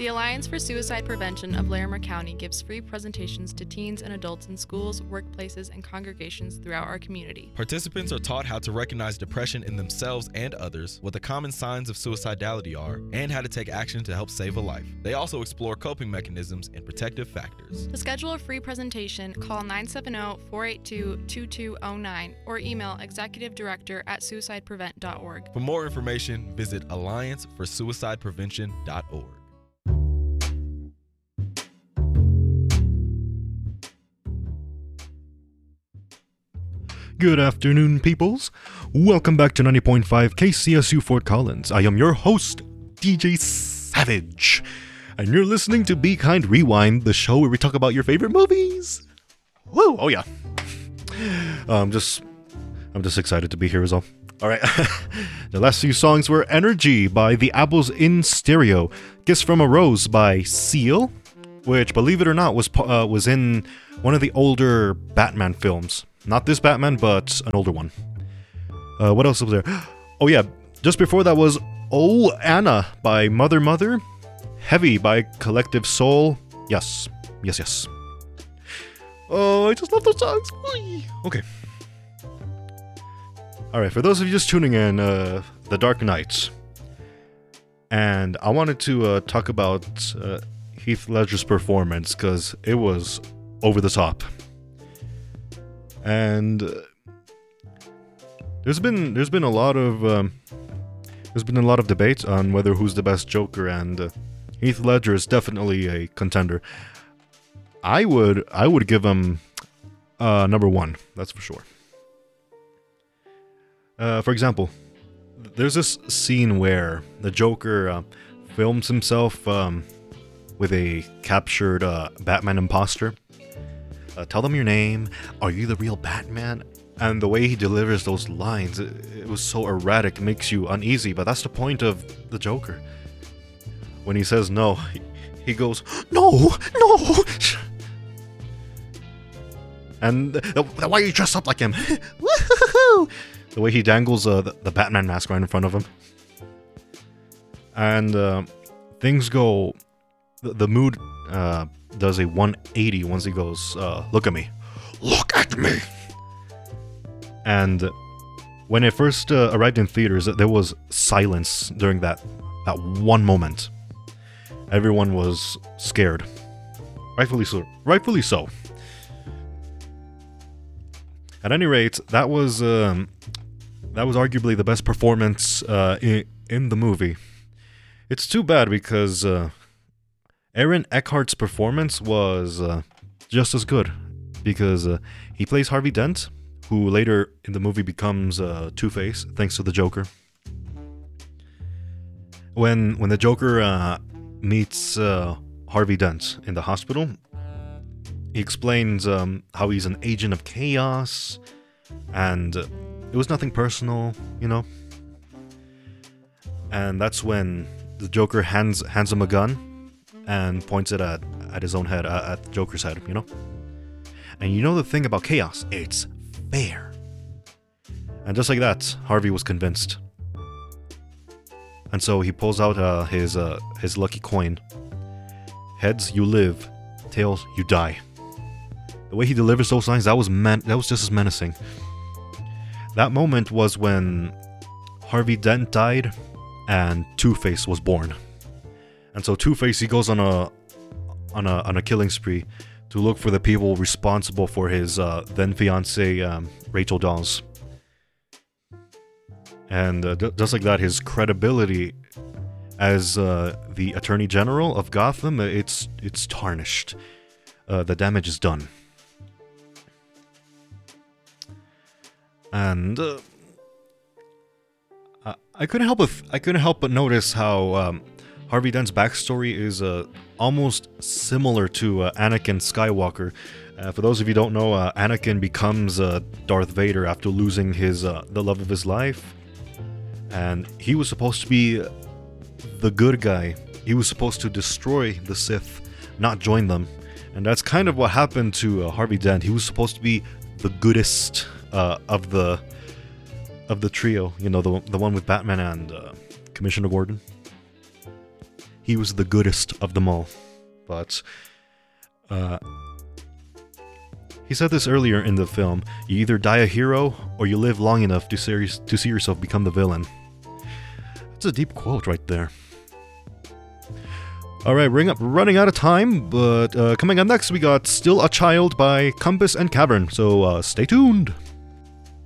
The Alliance for Suicide Prevention of Larimer County gives free presentations to teens and adults in schools, workplaces, and congregations throughout our community. Participants are taught how to recognize depression in themselves and others, what the common signs of suicidality are, and how to take action to help save a life. They also explore coping mechanisms and protective factors. To schedule a free presentation, call 970-482-2209 or email executive-director@suicideprevent.org. For more information, visit allianceforsuicideprevention.org. Good afternoon, peoples. Welcome back to 90.5 KCSU Fort Collins. I am your host, DJ Savage, and you're listening to Be Kind Rewind, the show where we talk about your favorite movies. Woo! Oh yeah. I'm just excited to be here is all. All right. The last few songs were Energy by The Apples in Stereo, Kiss from a Rose by Seal, which, believe it or not, was in one of the older Batman films. Not this Batman, but an older one. What else was there? Oh yeah, just before that was Oh Anna by Mother Mother, Heavy by Collective Soul. Yes. Oh, I just love those songs. Okay. Alright, for those of you just tuning in, The Dark Knight. And I wanted to talk about Heath Ledger's performance, because it was over the top. And there's been a lot of debate on whether who's the best Joker, and Heath Ledger is definitely a contender. I would give him number one. That's for sure. For example, there's this scene where the Joker films himself with a captured Batman imposter. Tell them your name. Are you the real Batman? And the way he delivers those lines, it was so erratic, it makes you uneasy. But that's the point of the Joker. When he says no, he goes, no. And why are you dressed up like him? Woo-hoo-hoo! The way he dangles the Batman mask right in front of him. And things go... The mood does a 180 once he goes, look at me. Look at me! And when it first arrived in theaters, there was silence during that one moment. Everyone was scared. Rightfully so. At any rate, that was arguably the best performance in the movie. It's too bad because Aaron Eckhart's performance was just as good, because he plays Harvey Dent, who later in the movie becomes Two-Face thanks to the Joker. When the Joker meets Harvey Dent in the hospital, he explains how he's an agent of chaos, and it was nothing personal, you know. And that's when the Joker hands him a gun and points it at his own head, at the Joker's head, you know. And you know the thing about chaos, it's fair. And just like that, Harvey was convinced. And so he pulls out his lucky coin. Heads, you live. Tails, you die. The way he delivers those lines, that was just as menacing. That moment was when Harvey Dent died and Two-Face was born. And so Two-Face, he goes on a killing spree to look for the people responsible for his then fiancée Rachel Dawes. And just like that, his credibility as the Attorney General of Gotham, it's tarnished. The damage is done. And I couldn't help but notice how Harvey Dent's backstory is almost similar to Anakin Skywalker. For those of you who don't know, Anakin becomes Darth Vader after losing the love of his life. And he was supposed to be the good guy. He was supposed to destroy the Sith, not join them. And that's kind of what happened to Harvey Dent. He was supposed to be the goodest of the trio. You know, the one with Batman and Commissioner Gordon. he was the goodest of them all. But he said this earlier in the film: you either die a hero or you live long enough to see yourself become the villain. That's a deep quote right there. Alright, running out of time, but coming up next we got Still a Child by Compass and Cavern, so stay tuned.